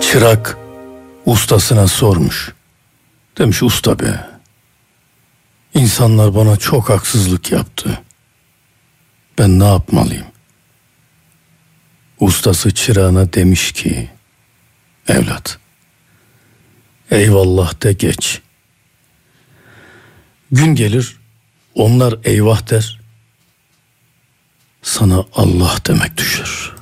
Çırak ustasına sormuş. Demiş, usta be, insanlar bana çok haksızlık yaptı. Ben ne yapmalıyım? Ustası çırağına demiş ki, evlat, eyvallah de geç. Gün gelir onlar eyvah der, sana Allah demek düşer.